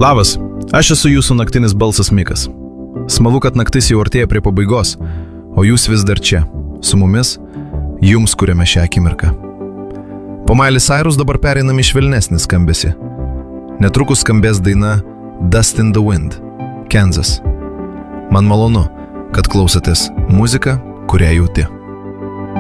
Labas, aš esu jūsų naktinis balsas Mikas. Smagu, kad naktis jau artėja prie pabaigos, o jūs vis dar čia, su mumis, jums kuriame šią akimirką. Po Miley Cyrus dabar pereinam į švelnesnį skambesį. Netrukus skambės daina Dust in the Wind, Kansas. Man malonu, kad klausotės muziką, kurią jauti.